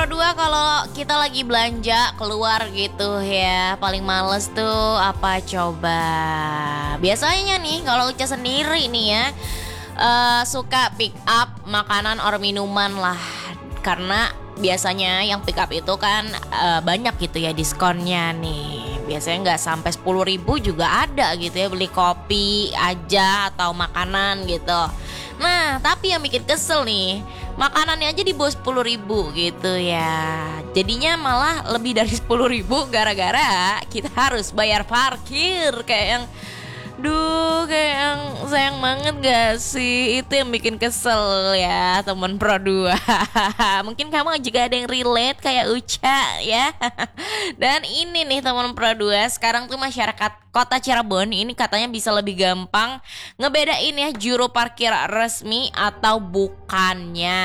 Pro 2 kalau kita lagi belanja keluar gitu ya, paling males tuh apa coba? Biasanya nih kalau Uca sendiri nih ya, suka pick up makanan or minuman lah. Karena biasanya yang pick up itu kan banyak gitu ya diskonnya nih. Biasanya nggak sampai 10.000 juga ada gitu ya, beli kopi aja atau makanan gitu. Nah tapi yang bikin kesel nih, makanannya aja di bawah 10.000 gitu ya. Jadinya malah lebih dari 10.000 gara-gara kita harus bayar parkir. Kayak yang kayak yang sayang banget gak sih? Itu yang bikin kesel ya teman Pro 2. Mungkin kamu juga ada yang relate kayak Uca ya. Dan ini nih teman Pro 2, sekarang tuh masyarakat Kota Cirebon ini katanya bisa lebih gampang ngebedain ya juru parkir resmi atau bukannya.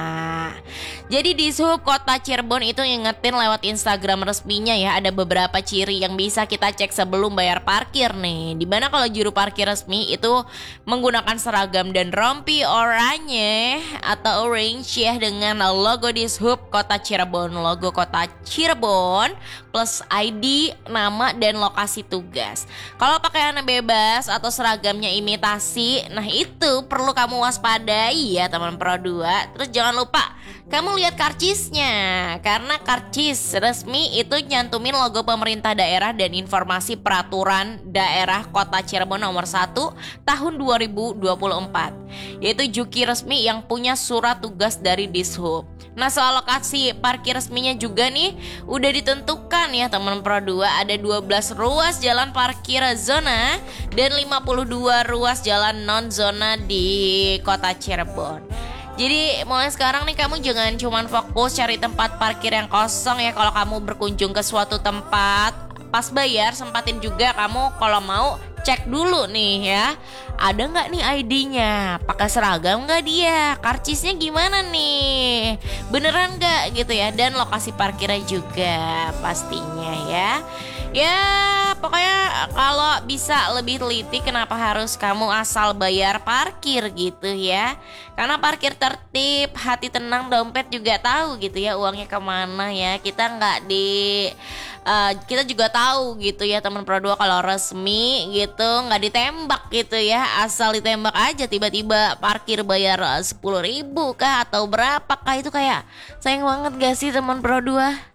Jadi di Sub Kota Cirebon itu ngingetin lewat Instagram resminya ya, ada beberapa ciri yang bisa kita cek sebelum bayar parkir nih. Dimana kalau juru parkir resmi itu menggunakan seragam dan rompi oranye atau orange ya, dengan logo di Sub Kota Cirebon, logo Kota Cirebon plus ID, nama dan lokasi tugas. Kalau pakaiannya bebas atau seragamnya imitasi, nah itu perlu kamu waspadai ya teman Pro 2. Terus jangan lupa kamu lihat karcisnya, karena karcis resmi itu nyantumin logo pemerintah daerah dan informasi peraturan daerah Kota Cirebon nomor 1 tahun 2024, yaitu juki resmi yang punya surat tugas dari Dishub. Nah soal lokasi parkir resminya juga nih udah ditentukan ya teman Pro 2. Ada 12 ruas jalan parkir zona dan 52 ruas jalan non zona di Kota Cirebon. Jadi mulai sekarang nih kamu jangan cuman fokus cari tempat parkir yang kosong ya. Kalau kamu berkunjung ke suatu tempat, pas bayar sempatin juga kamu kalau mau cek dulu nih ya, ada nggak nih ID-nya, pakai seragam nggak dia, karcisnya gimana nih, beneran nggak gitu ya, dan lokasi parkirnya juga pastinya ya. Ya pokoknya kalau bisa lebih teliti, kenapa harus kamu asal bayar parkir gitu ya. Karena parkir tertib, hati tenang, dompet juga tahu gitu ya uangnya kemana ya. Kita juga tahu gitu ya teman Pro 2, kalau resmi gitu nggak ditembak gitu ya. Asal ditembak aja tiba-tiba parkir bayar 10.000 kah atau berapa kah, itu kayak sayang banget gak sih teman Pro 2?